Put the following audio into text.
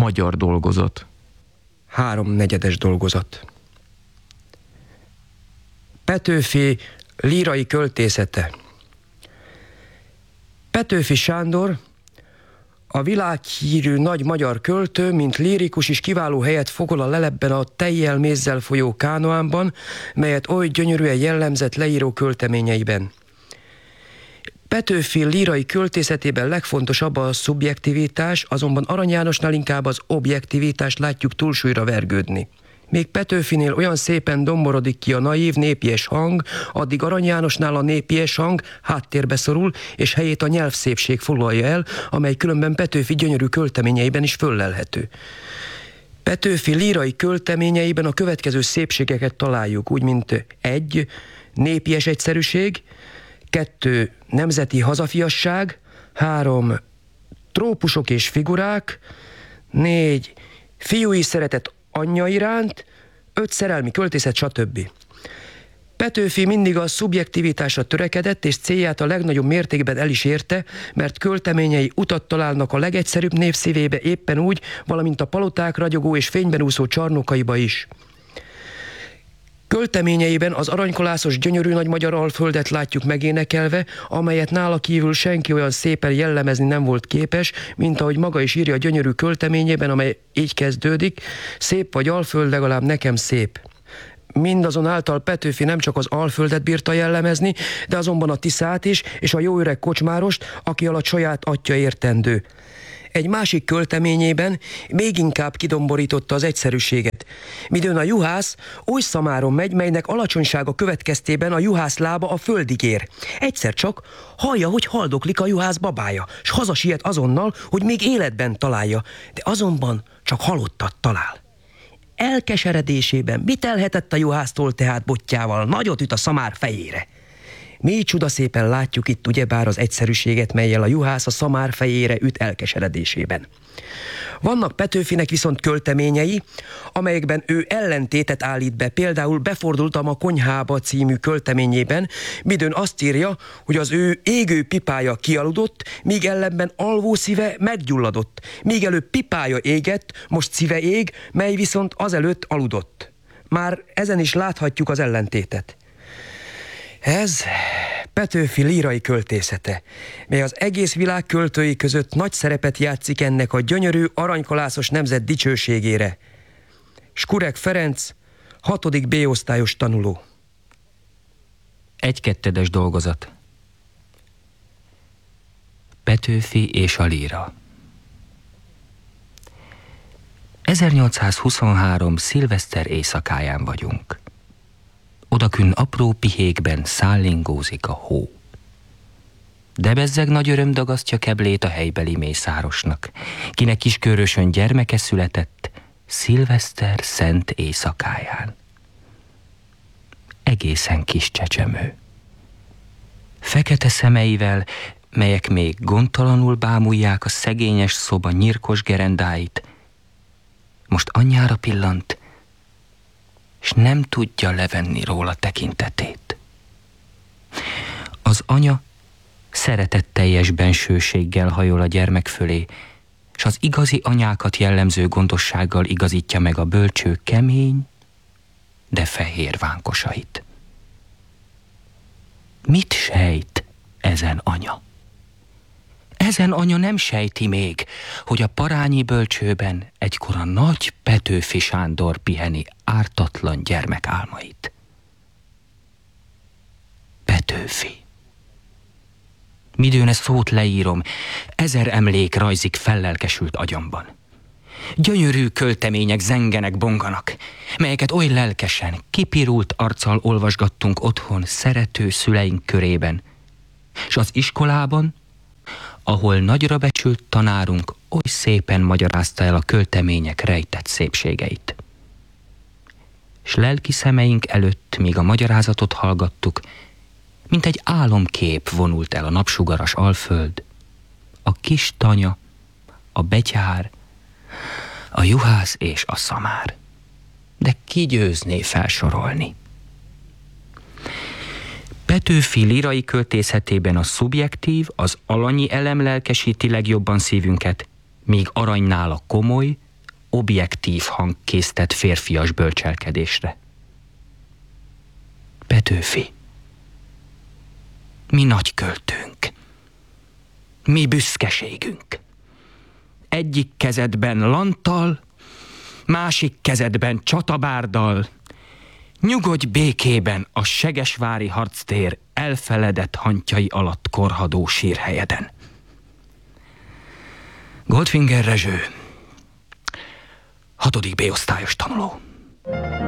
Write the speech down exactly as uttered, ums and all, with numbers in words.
magyar dolgozat? Háromnegyedes dolgozat. Petőfi lírai költészete. Petőfi Sándor, a világhírű nagy magyar költő, mint lírikus is kiváló helyet foglal a lelebben a tejjel mézzel folyó Kánoánban, melyet oly gyönyörűen jellemzett leíró költeményeiben. Petőfi lírai költészetében legfontosabb a szubjektivitás, azonban Arany Jánosnál inkább az objektivitást látjuk túlsúlyra vergődni. Még Petőfinél olyan szépen domborodik ki a naív, népies hang, addig Arany Jánosnál a népies hang háttérbe szorul, és helyét a nyelvszépség foglalja el, amely különben Petőfi gyönyörű költeményeiben is föllelhető. Petőfi lírai költeményeiben a következő szépségeket találjuk, úgy mint egy, népies egyszerűség, kettő, nemzeti hazafiasság, három, trópusok és figurák, négy, fiúi szeretet anyja iránt, öt, szerelmi költészet, stb. Petőfi mindig a szubjektivitásra törekedett, és célját a legnagyobb mértékben el is érte, mert költeményei utat találnak a legegyszerűbb név szívébe éppen úgy, valamint a paloták ragyogó és fényben úszó csarnokaiba is. Költeményeiben az aranykolászos gyönyörű nagy magyar alföldet látjuk megénekelve, amelyet nála kívül senki olyan szépen jellemezni nem volt képes, mint ahogy maga is írja a gyönyörű költeményében, amely így kezdődik: szép vagy alföld, legalább nekem szép. Mindazonáltal Petőfi nem csak az alföldet bírta jellemezni, de azonban a Tiszát is, és a jó öreg kocsmárost, aki alatt saját atya értendő. Egy másik költeményében még inkább kidomborította az egyszerűséget. Midőn a juhász oly szamáron megy, melynek alacsonysága következtében a juhász lába a földig ér. Egyszer csak hallja, hogy haldoklik a juhász babája, s hazasiet azonnal, hogy még életben találja, de azonban csak halottat talál. Elkeseredésében mit elhetett a juhásztól tehát bottyával, nagyot üt a szamár fejére. Mi csudaszépen látjuk itt ugyebár az egyszerűséget, mellyel a juhász a szamár fejére üt elkeseredésében. Vannak Petőfinek viszont költeményei, amelyekben ő ellentétet állít be. Például Befordultam a konyhába című költeményében, midőn azt írja, hogy az ő égő pipája kialudott, míg ellenben alvó szíve meggyulladott. Míg előbb pipája égett, most szíve ég, mely viszont azelőtt aludott. Már ezen is láthatjuk az ellentétet. Ez Petőfi lírai költészete, mely az egész világ költői között nagy szerepet játszik ennek a gyönyörű, aranykolászos nemzet dicsőségére. Skurek Ferenc, hatodik B-osztályos tanuló. Egy-kettedes dolgozat. Petőfi és a líra. ezernyolcszázhuszonhárom. szilveszter éjszakáján vagyunk. Odakünn apró pihékben szállingózik a hó. De bezzeg nagy öröm dagasztja keblét a helybeli mészárosnak, kinek kiskörösön gyermeke született szilveszter szent éjszakáján. Egészen kis csecsemő. Fekete szemeivel, melyek még gondtalanul bámulják a szegényes szoba nyírkos gerendáit, most anyjára pillant, és nem tudja levenni róla tekintetét. Az anya szeretetteljes bensőséggel hajol a gyermek fölé, és az igazi anyákat jellemző gondossággal igazítja meg a bölcső kemény, de fehér vánkosait. Mit sejt ezen anya? Ezen anya nem sejti még, hogy a parányi bölcsőben egykor a nagy Petőfi Sándor piheni ártatlan gyermek álmait. Petőfi. Midőn ezt szót leírom, ezer emlék rajzik fellelkesült agyamban. Gyönyörű költemények zengenek, bonganak, melyeket oly lelkesen, kipirult arccal olvasgattunk otthon szerető szüleink körében, s az iskolában, ahol nagyra becsült tanárunk oly szépen magyarázta el a költemények rejtett szépségeit. S lelki szemeink előtt, míg a magyarázatot hallgattuk, mint egy álomkép vonult el a napsugaras alföld, a kis tanya, a betyár, a juhász és a szamár. De ki győzné felsorolni? Petőfi lírai költészetében a szubjektív, az alanyi elem lelkesíti legjobban szívünket, míg Aranynál a komoly, objektív hang késztet férfias bölcselkedésre. Petőfi, mi nagy költőnk, mi büszkeségünk. Egyik kezedben lanttal, másik kezedben csatabárdal, nyugodj békében a segesvári harctér elfeledett hantjai alatt korhadó sírhelyeden. Goldfinger Rezső, hatodik B-osztályos tanuló.